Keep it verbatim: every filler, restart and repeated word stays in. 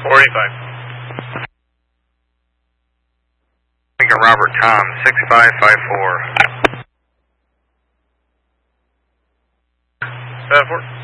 four eighty-five. Lincoln Robert Tom, six five five four. seven four.